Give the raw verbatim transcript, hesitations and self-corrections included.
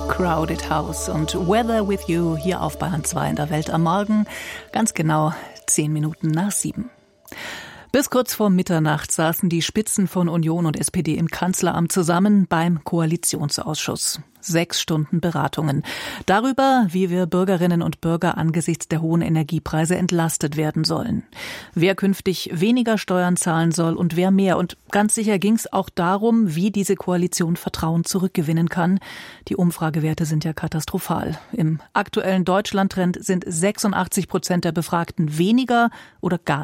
Crowded House und Weather with You hier auf Bayern zwei in der Welt am Morgen. Ganz genau zehn Minuten nach sieben. Bis kurz vor Mitternacht saßen die Spitzen von Union und S P D im Kanzleramt zusammen beim Koalitionsausschuss. Sechs Stunden Beratungen. Darüber, wie wir Bürgerinnen und Bürger angesichts der hohen Energiepreise entlastet werden sollen. Wer künftig weniger Steuern zahlen soll und wer mehr. Und ganz sicher ging es auch darum, wie diese Koalition Vertrauen zurückgewinnen kann. Die Umfragewerte sind ja katastrophal. Im aktuellen Deutschland-Trend sind sechsundachtzig Prozent der Befragten weniger oder gar